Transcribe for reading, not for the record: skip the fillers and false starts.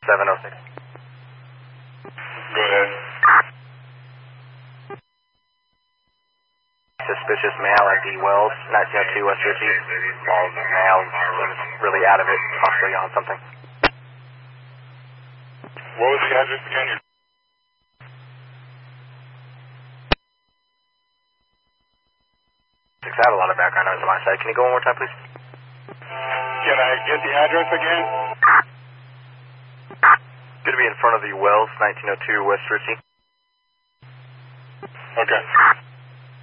706. Go ahead. Suspicious male at the Wells, 1902 West Ritchie. While the male seems really out of it, possibly on something. What was the address again? I had a lot of background noise on my side. Can you go one more time, please? Can I get the address again? Going to be in front of the Wells, 1902 West Ritchie. Okay.